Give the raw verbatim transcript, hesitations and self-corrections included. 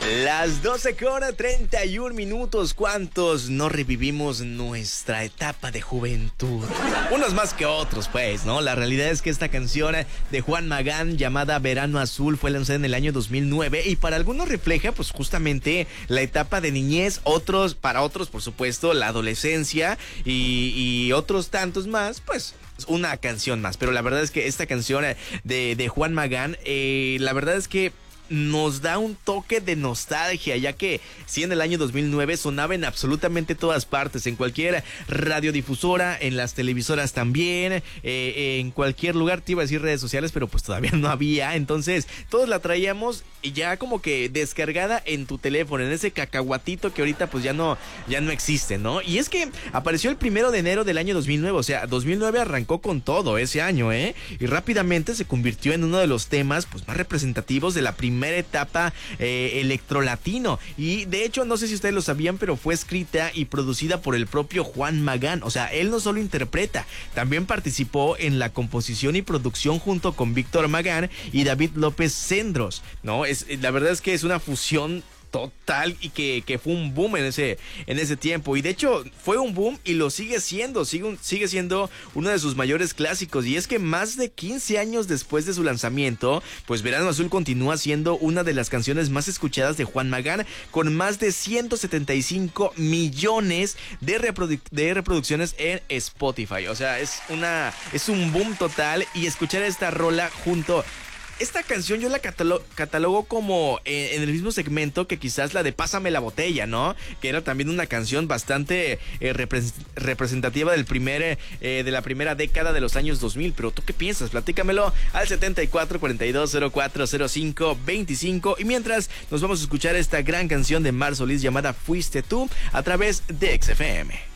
Las doce con treinta y un minutos. ¿Cuántos no revivimos nuestra etapa de juventud? Unos más que otros, pues, ¿no? La realidad es que esta canción de Juan Magán llamada Verano Azul fue lanzada en el año dos mil nueve y para algunos refleja, pues, justamente la etapa de niñez. Otros, para otros, por supuesto, la adolescencia y, y otros tantos más, pues, una canción más. Pero la verdad es que esta canción de, de Juan Magán, eh, la verdad es que nos da un toque de nostalgia, ya que sí, en el año dos mil nueve sonaba en absolutamente todas partes, en cualquier radiodifusora, en las televisoras también, eh, en cualquier lugar. Te iba a decir redes sociales, pero pues todavía no había, entonces todos la traíamos ya como que descargada en tu teléfono, en ese cacahuatito que ahorita pues ya no, ya no existe, ¿no? Y es que apareció el primero de enero del año dos mil nueve, o sea, dos mil nueve arrancó con todo ese año, ¿eh? Y rápidamente se convirtió en uno de los temas pues más representativos de la primera primera etapa eh, electrolatino. Y de hecho, no sé si ustedes lo sabían, pero fue escrita y producida por el propio Juan Magán. O sea, él no solo interpreta, también participó en la composición y producción junto con Víctor Magán y David López Cendros, ¿no? Es, la verdad es que es una fusión total y que, que fue un boom en ese, en ese tiempo. Y de hecho fue un boom y lo sigue siendo, sigue, un, sigue siendo uno de sus mayores clásicos. Y es que más de quince años después de su lanzamiento, pues Verano Azul continúa siendo una de las canciones más escuchadas de Juan Magán, con más de ciento setenta y cinco millones de, reprodu de reproducciones en Spotify. O sea, es una es un boom total. Y escuchar esta rola junto... Esta canción yo la catalo catalogo como eh, en el mismo segmento que quizás la de Pásame la botella, ¿no? Que era también una canción bastante eh, repre representativa del primer, eh, de la primera década de los años dos mil. Pero ¿tú qué piensas? Platícamelo al setenta y cuatro, cuarenta y dos, cero cuatro, cero cinco, veinticinco. Y mientras nos vamos a escuchar esta gran canción de Mar Solís llamada Fuiste Tú a través de X F M.